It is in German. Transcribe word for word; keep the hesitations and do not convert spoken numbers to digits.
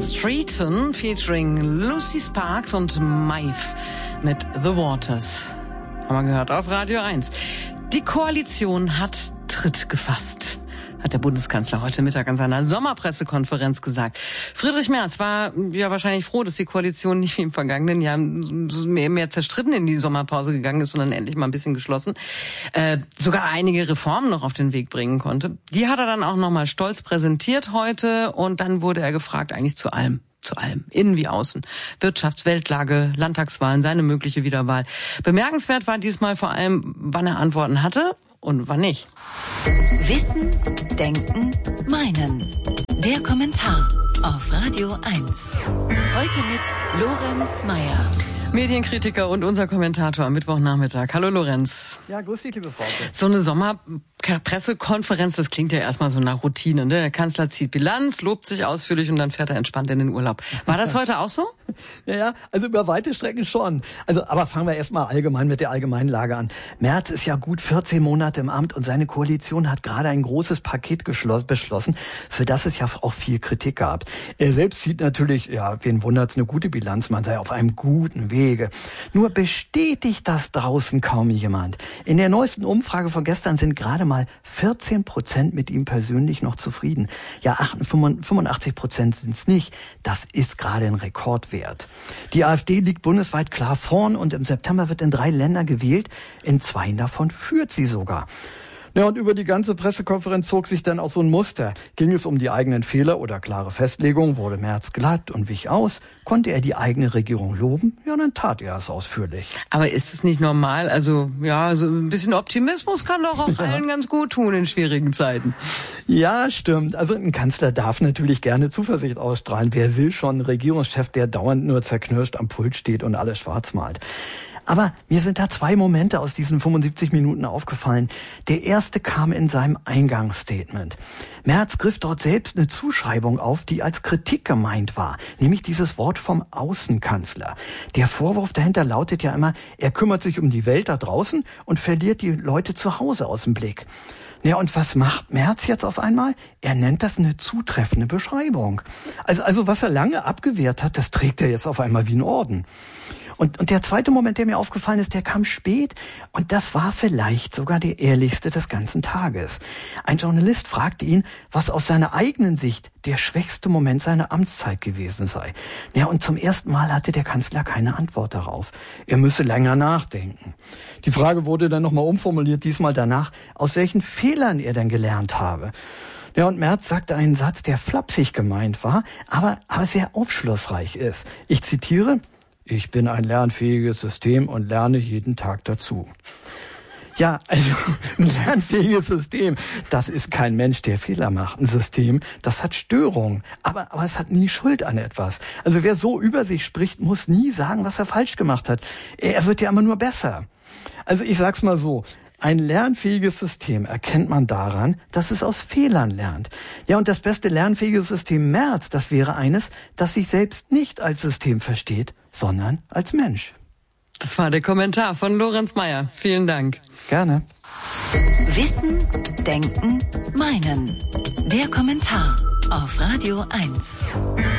Streeton featuring Lucy Sparks und Maeve mit The Waters. Haben wir gehört auf Radio eins. Die Koalition hat Tritt gefasst, hat der Bundeskanzler heute Mittag an seiner Sommerpressekonferenz gesagt. Friedrich Merz war ja wahrscheinlich froh, dass die Koalition nicht wie im vergangenen Jahr mehr, mehr zerstritten in die Sommerpause gegangen ist, sondern endlich mal ein bisschen geschlossen. Äh, sogar einige Reformen noch auf den Weg bringen konnte. Die hat er dann auch nochmal stolz präsentiert heute und dann wurde er gefragt eigentlich zu allem. Zu allem, innen wie außen. Wirtschaftsweltlage, Landtagswahlen, seine mögliche Wiederwahl. Bemerkenswert war diesmal vor allem, wann er Antworten hatte und wann nicht. Wissen, Denken, Meinen. Der Kommentar auf Radio eins. Heute mit Lorenz Meyer. Medienkritiker und unser Kommentator am Mittwochnachmittag. Hallo Lorenz. Ja, grüß dich, liebe Frau. So eine Sommerpressekonferenz, das klingt ja erstmal so nach Routine. Ne? Der Kanzler zieht Bilanz, lobt sich ausführlich und dann fährt er entspannt in den Urlaub. War das heute auch so? Ja, ja, also über weite Strecken schon. Also, aber fangen wir erstmal allgemein mit der allgemeinen Lage an. Merz ist ja gut vierzehn Monate im Amt und seine Koalition hat gerade ein großes Paket beschlossen, für das es ja auch viel Kritik gab. Er selbst sieht natürlich, ja, wen wundert's, eine gute Bilanz, man sei auf einem guten Weg. Nur bestätigt das draußen kaum jemand. In der neuesten Umfrage von gestern sind gerade mal vierzehn Prozent mit ihm persönlich noch zufrieden. Ja, fünfundachtzig Prozent sind es nicht. Das ist gerade ein Rekordwert. Die AfD liegt bundesweit klar vorn und im September wird in drei Ländern gewählt. In zwei davon führt sie sogar. Ja, und über die ganze Pressekonferenz zog sich dann auch so ein Muster. Ging es um die eigenen Fehler oder klare Festlegungen, wurde Merz glatt und wich aus. Konnte er die eigene Regierung loben? Ja, dann tat er es ausführlich. Aber ist es nicht normal? Also, ja, so ein bisschen Optimismus kann doch auch allen ganz gut tun in schwierigen Zeiten. Ja, stimmt. Also ein Kanzler darf natürlich gerne Zuversicht ausstrahlen. Wer will schon einen Regierungschef, der dauernd nur zerknirscht am Pult steht und alles schwarz malt? Aber mir sind da zwei Momente aus diesen fünfundsiebzig Minuten aufgefallen. Der erste kam in seinem Eingangsstatement. Merz griff dort selbst eine Zuschreibung auf, die als Kritik gemeint war, nämlich dieses Wort vom Außenkanzler. Der Vorwurf dahinter lautet ja immer, er kümmert sich um die Welt da draußen und verliert die Leute zu Hause aus dem Blick. Ja, und was macht Merz jetzt auf einmal? Er nennt das eine zutreffende Beschreibung. Also, also was er lange abgewehrt hat, das trägt er jetzt auf einmal wie ein Orden. Und, und der zweite Moment, der mir aufgefallen ist, der kam spät und das war vielleicht sogar der ehrlichste des ganzen Tages. Ein Journalist fragte ihn, was aus seiner eigenen Sicht der schwächste Moment seiner Amtszeit gewesen sei. Ja, und zum ersten Mal hatte der Kanzler keine Antwort darauf. Er müsse länger nachdenken. Die Frage wurde dann nochmal umformuliert, diesmal danach, aus welchen Fehlern er denn gelernt habe. Ja, und Merz sagte einen Satz, der flapsig gemeint war, aber, aber sehr aufschlussreich ist. Ich zitiere: Ich bin ein lernfähiges System und lerne jeden Tag dazu. Ja, also ein lernfähiges System, das ist kein Mensch, der Fehler macht. Ein System, das hat Störungen, aber, aber es hat nie Schuld an etwas. Also wer so über sich spricht, muss nie sagen, was er falsch gemacht hat. Er wird ja immer nur besser. Also ich sag's mal so. Ein lernfähiges System erkennt man daran, dass es aus Fehlern lernt. Ja, und das beste lernfähige System Merz, das wäre eines, das sich selbst nicht als System versteht, sondern als Mensch. Das war der Kommentar von Lorenz Meyer. Vielen Dank. Gerne. Wissen, Denken, Meinen. Der Kommentar auf Radio eins.